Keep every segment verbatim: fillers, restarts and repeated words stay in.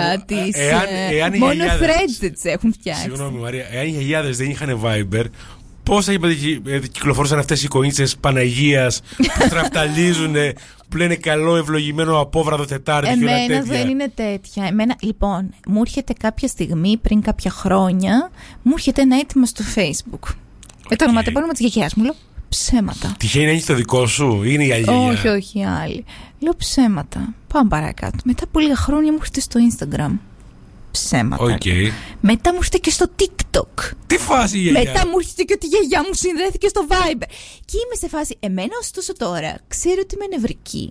γιαγιά της. Μόνο threads δεν τις έχουν φτιάξει. Συγγνώμη Μαρία, εάν οι γιαγιάδες δεν είχαν Viber, πώς θα κυκλοφορούσαν αυτές οι κονίτσες Παναγίας που στραφταλίζουν, που λένε καλό ευλογημένο απόβραδο Τετάρτη και όλα τέτοια? Εμένα δεν είναι τέτοια. Εμένα, λοιπόν, μου έρχεται κάποια στιγμή πριν κάποια χρόνια, μου έρχεται ένα αίτημα στο Facebook. Με το ονοματεπώνυμα της γιαγιάς μου. Λέω ψέματα. Τυχαίνει να έχει το δικό σου, είναι η άλλη γιαγιά? Όχι, όχι, άλλη. Λέω ψέματα. Πάμε παρακάτω. Μετά από λίγα χρόνια μου έρχεται στο Instagram. Ψέματα. Okay. Μετά μου έρχεται και στο TikTok. Τι φάση, γιαγιά? Μετά μου έρχεται και ότι η γιαγιά μου συνδέθηκε στο Viber. Και είμαι σε φάση, εμένα ωστόσο τώρα ξέρω ότι είμαι νευρική.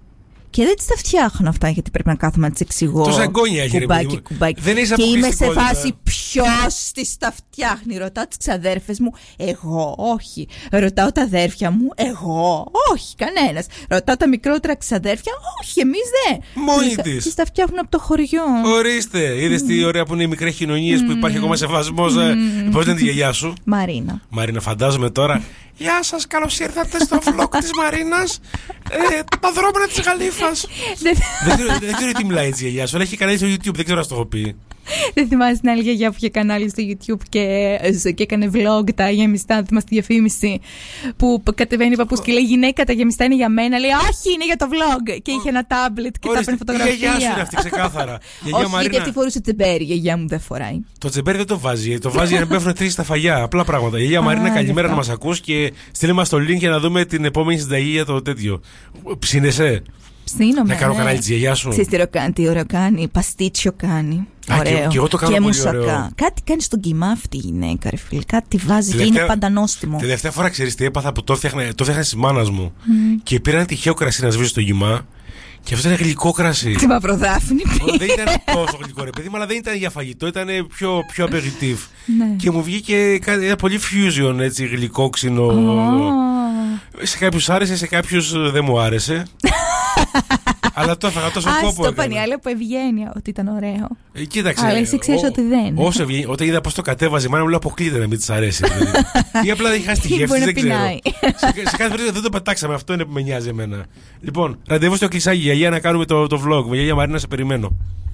Και δεν τις τα φτιάχνω αυτά, γιατί πρέπει να κάθομαι να τις εξηγώ. Τόσα εγγόνια έχει, κουμπάκι, ρε, κουμπάκι. Δεν και είμαι σε φάση, ποιος τις τα φτιάχνει? Ρωτάω τις ξαδέρφες μου, εγώ όχι. Ρωτάω τα αδέρφια μου, εγώ όχι, κανένας. Ρωτάω τα μικρότερα ξαδέρφια, όχι, εμείς δεν. Μόνη της. Τις τα φτιάχνουν από το χωριό. Ορίστε, είδες mm. τι ωραία που είναι οι μικρές κοινωνίες mm. που υπάρχει ακόμα σεβασμός. Mm. Πώς είναι τη γιαγιά σου? Μαρίνα. Μαρίνα, φαντάζομαι τώρα. Γεια σας, καλώς ήρθατε στο vlog της Μαρίνας. Ε, τα δρόμενα της Γαλήφας. δεν, ξέρω, δεν ξέρω τι μιλάει έτσι η γιαγιά σου, αλλά έχει κανάλι στο YouTube, δεν ξέρω αν το έχω πει. Δεν θυμάσαι την άλλη γιαγιά που είχε κανάλι στο YouTube και, και έκανε vlog τα γεμιστά, θυμάσαι τη διαφήμιση που κατεβαίνει ο παππούς και λέει γυναίκα τα γεμιστά είναι για μένα, λέει όχι είναι για το vlog και είχε ένα τάμπλετ και τα έπαιρνε φωτογραφία. Η γιαγιά σου είναι αυτή ξεκάθαρα. Όχι, γιατί αυτή φορούσε τσεμπέρι, η γιαγιά μου δεν φοράει. Το τσεμπέρι δεν το βάζει, το βάζει για να πέφτουν τρεις στα φαγιά, απλά πράγματα. Η γιαγιά Μαρίνα, καλημέρα να μας ακούς και στείλε μας το link για να δούμε την επόμενη συνταγή για το τέτοιο. Ψήνεσαι? Ψήνομαι. Να κάνω κανάλι της γιαγιάς σου. Ξέρεις τι ωραίο κάνει, παστίτσιο κάνει. Α, ωραίο. Και, και εγώ το κάνω και πολύ μουσακά. Ωραίο. Κάτι κάνει στον κοιμά αυτή η γυναίκα, ρε φίλε. Κάτι βάζει τελευταία, και είναι πάντα νόστιμο. Την τελευταία φορά ξέρεις τι έπαθα που το έφτιαχνα τη μάνα μου. Mm. Και πήρα ένα τυχαίο κρασί να σβήσω στο κοιμά. Και αυτό ήταν γλυκό κρασί. Τι μαυροδάφνη. Δεν ήταν τόσο γλυκό, ρε παιδί, αλλά δεν ήταν για φαγητό, ήταν πιο, πιο aperitif. Ναι. Και μου βγήκε ένα πολύ fusion, έτσι, γλυκόξινο. Oh. Σε κάποιους άρεσε, σε κάποιους δεν μου άρεσε. Αλλά το έφαγα τόσο κόπο. Α, το είπαν οι άλλοι από ευγένεια ότι ήταν ωραίο. Ε, κοίταξε. Αλλά εσύ ξέρεις ότι δεν. Όσο ευγένεια, όταν είδα πώς το κατέβαζε, η μάνα μου λέει αποκλείται να μην της αρέσει. Ή απλά δεν είχα στη γεύση, δεν ξέρω. σε, σε κάθε περίπτωση δεν το πετάξαμε, αυτό είναι που με νοιάζει εμένα. Λοιπόν, ραντεβού στο κλεισάκι, γιαγιά, να κάνουμε το, το vlog. Γιαγιά Μαρίνα, σε περιμένω.